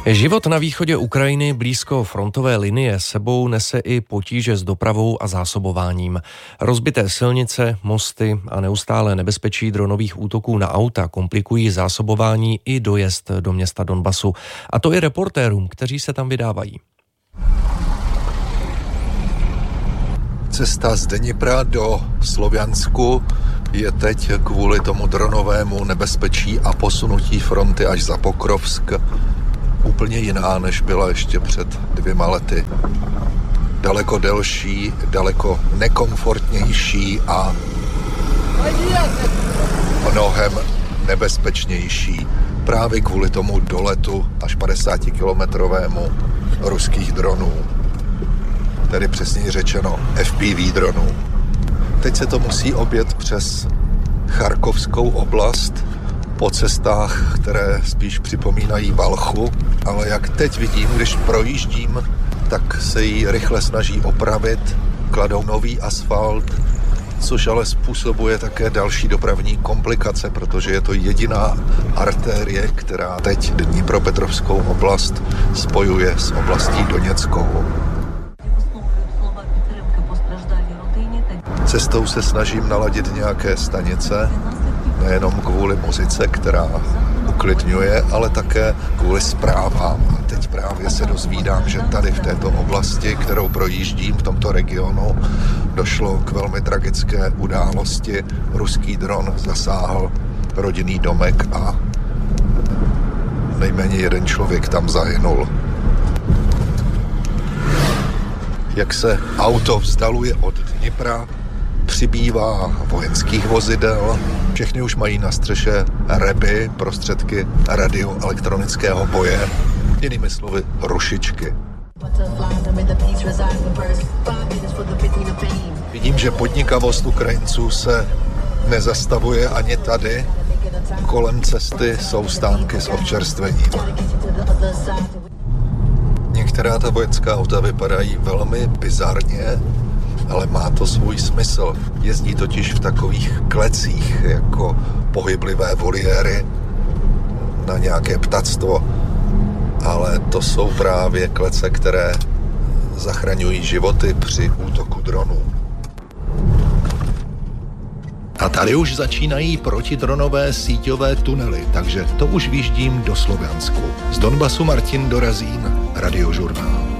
Život na východě Ukrajiny blízko frontové linie sebou nese i potíže s dopravou a zásobováním. Rozbité silnice, mosty a neustálé nebezpečí dronových útoků na auta komplikují zásobování i dojezd do města Donbasu. A to i reportérům, kteří se tam vydávají. Cesta z Dnipra do Sloviansku je teď kvůli tomu dronovému nebezpečí a posunutí fronty až za Pokrovsk úplně jiná, než byla ještě před 2 lety. Daleko delší, daleko nekomfortnější a mnohem nebezpečnější. Právě kvůli tomu doletu až 50-kilometrovému ruských dronů. Tedy přesněji řečeno FPV dronů. Teď se to musí objet přes Charkovskou oblast po cestách, které spíš připomínají Valchu, ale jak teď vidím, když projíždím, tak se jí rychle snaží opravit, kladou nový asfalt, což ale způsobuje také další dopravní komplikace, protože je to jediná artérie, která teď Dnipropetrovskou oblast spojuje s oblastí Doněckou. Cestou se snažím naladit nějaké stanice, nejenom kvůli muzice, která uklidňuje, ale také kvůli zprávám. A teď právě se dozvídám, že tady v této oblasti, kterou projíždím v tomto regionu, došlo k velmi tragické události. Ruský dron zasáhl rodinný domek a nejméně 1 člověk tam zahynul. Jak se auto vzdaluje od Dnipra, přibývá vojenských vozidel, všechny už mají na střeše reby, prostředky radioelektronického boje, jinými slovy rušičky. Vidím, že podnikavost Ukrajinců se nezastavuje ani tady. Kolem cesty jsou stánky s občerstvením. Některá ta vojenská auta vypadají velmi bizarně, ale má to svůj smysl. Jezdí totiž v takových klecích, jako pohyblivé voliéry na nějaké ptactvo. Ale to jsou právě klece, které zachraňují životy při útoku dronů. A tady už začínají protidronové síťové tunely, takže to už výjíždím do Sloviansku. Z Donbasu Martin Dorazín, Radiožurnál.